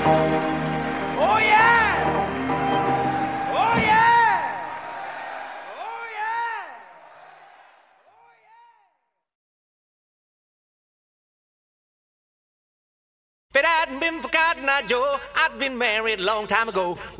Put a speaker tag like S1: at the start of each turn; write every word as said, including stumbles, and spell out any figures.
S1: Oh yeah! Oh yeah! Oh yeah! If it hadn't been for Cotton Eye Joe, I'd been married a long time ago.